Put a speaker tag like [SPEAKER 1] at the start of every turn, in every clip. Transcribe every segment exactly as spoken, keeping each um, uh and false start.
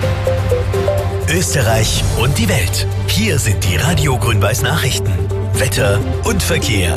[SPEAKER 1] Österreich und die Welt. Hier sind die Radio Grün-Weiß Nachrichten. Wetter und Verkehr.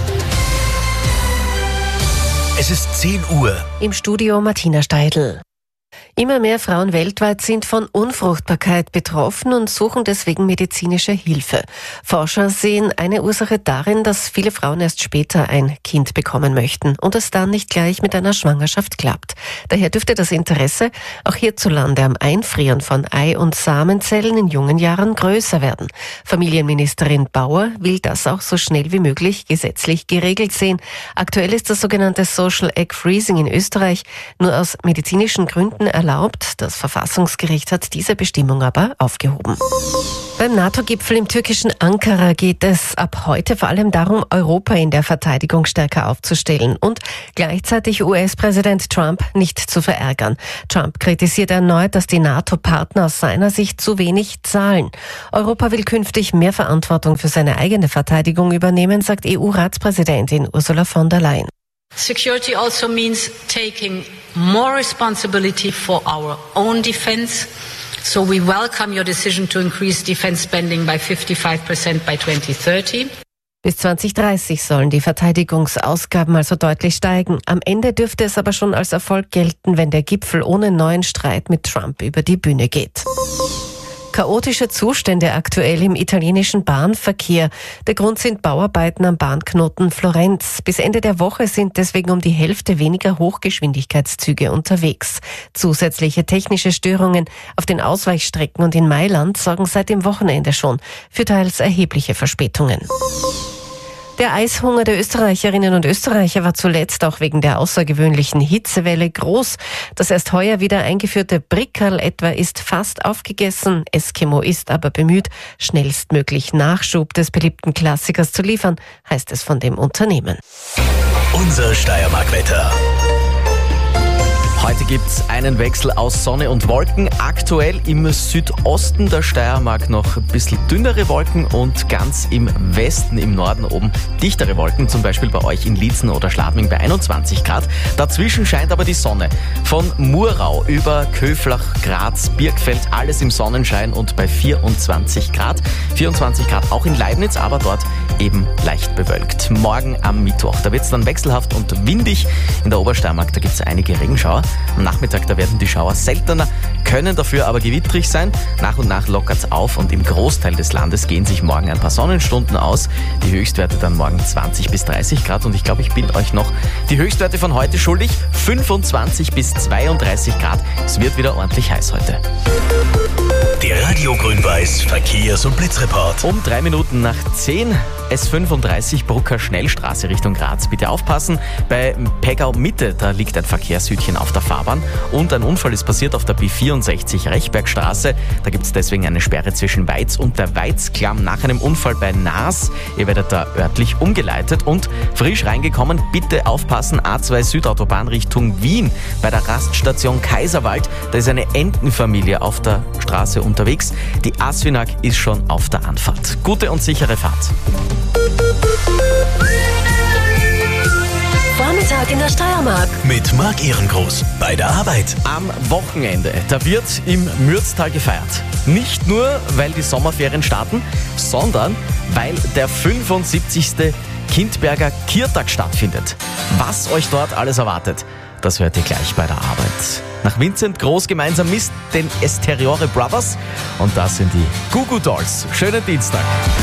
[SPEAKER 1] Es ist zehn Uhr.
[SPEAKER 2] Im Studio Martina Steidl. Immer mehr Frauen weltweit sind von Unfruchtbarkeit betroffen und suchen deswegen medizinische Hilfe. Forscher sehen eine Ursache darin, dass viele Frauen erst später ein Kind bekommen möchten und es dann nicht gleich mit einer Schwangerschaft klappt. Daher dürfte das Interesse auch hierzulande am Einfrieren von Ei- und Samenzellen in jungen Jahren größer werden. Familienministerin Bauer will das auch so schnell wie möglich gesetzlich geregelt sehen. Aktuell ist das sogenannte Social Egg Freezing in Österreich nur aus medizinischen Gründen erlaubt. Das Verfassungsgericht hat diese Bestimmung aber aufgehoben. Beim NATO-Gipfel im türkischen Ankara geht es ab heute vor allem darum, Europa in der Verteidigung stärker aufzustellen und gleichzeitig U S-Präsident Trump nicht zu verärgern. Trump kritisiert erneut, dass die NATO-Partner aus seiner Sicht zu wenig zahlen. Europa will künftig mehr Verantwortung für seine eigene Verteidigung übernehmen, sagt E U-Ratspräsidentin Ursula von der Leyen.
[SPEAKER 3] Security also means taking more responsibility for our own defense. So we welcome your decision to increase defense spending by fifty-five percent by twenty thirty.
[SPEAKER 2] Bis zwanzig dreißig sollen die Verteidigungsausgaben also deutlich steigen. Am Ende dürfte es aber schon als Erfolg gelten, wenn der Gipfel ohne neuen Streit mit Trump über die Bühne geht. Chaotische Zustände aktuell im italienischen Bahnverkehr. Der Grund sind Bauarbeiten am Bahnknoten Florenz. Bis Ende der Woche sind deswegen um die Hälfte weniger Hochgeschwindigkeitszüge unterwegs. Zusätzliche technische Störungen auf den Ausweichstrecken und in Mailand sorgen seit dem Wochenende schon für teils erhebliche Verspätungen. Der Eishunger der Österreicherinnen und Österreicher war zuletzt auch wegen der außergewöhnlichen Hitzewelle groß. Das erst heuer wieder eingeführte Brickerl etwa ist fast aufgegessen. Eskimo ist aber bemüht, schnellstmöglich Nachschub des beliebten Klassikers zu liefern, heißt es von dem Unternehmen.
[SPEAKER 1] Unser Steiermark-Wetter.
[SPEAKER 4] Heute gibt's einen Wechsel aus Sonne und Wolken. Aktuell im Südosten der Steiermark noch ein bisschen dünnere Wolken und ganz im Westen, im Norden oben dichtere Wolken. Zum Beispiel bei euch in Liezen oder Schladming bei einundzwanzig Grad. Dazwischen scheint aber die Sonne. Von Murau über Köflach, Graz, Birkfeld, alles im Sonnenschein und bei vierundzwanzig Grad. vierundzwanzig Grad auch in Leibniz, aber dort eben leicht bewölkt. Morgen am Mittwoch, da wird's dann wechselhaft und windig. In der Obersteiermark, da gibt's einige Regenschauer. Am Nachmittag, da werden die Schauer seltener, können dafür aber gewittrig sein. Nach und nach lockert's auf und im Großteil des Landes gehen sich morgen ein paar Sonnenstunden aus. Die Höchstwerte dann morgen zwanzig bis dreißig Grad und ich glaube, ich bin euch noch die Höchstwerte von heute schuldig. fünfundzwanzig bis zweiunddreißig Grad. Es wird wieder ordentlich heiß heute.
[SPEAKER 1] Der Radio Grün-Weiß Verkehrs- und Blitzreport.
[SPEAKER 4] Um drei Minuten nach zehn, S fünfunddreißig Brucker Schnellstraße Richtung Graz. Bitte aufpassen, bei Pegau Mitte, da liegt ein Verkehrshütchen auf der Fahrbahn und ein Unfall ist passiert auf der B vierundsechzig Rechbergstraße. Da gibt es deswegen eine Sperre zwischen Weiz und der Weizklamm nach einem Unfall bei Naas. Ihr werdet da örtlich umgeleitet und frisch reingekommen, bitte aufpassen, A zwei Südautobahn Richtung Wien. Bei der Raststation Kaiserwald, da ist eine Entenfamilie auf der Straße unterwegs. Die Asfinag ist schon auf der Anfahrt. Gute und sichere Fahrt.
[SPEAKER 2] Vormittag in der Steiermark.
[SPEAKER 1] Mit Marc Ehrengroß bei der Arbeit.
[SPEAKER 4] Am Wochenende, da wird im Mürztal gefeiert. Nicht nur, weil die Sommerferien starten, sondern weil der fünfundsiebzigste Kindberger Kirtag stattfindet. Was euch dort alles erwartet, das hört ihr gleich bei der Arbeit. Nach Vincent Groß gemeinsam mit den Esteriore Brothers und das sind die Goo Goo Dolls. Schönen Dienstag.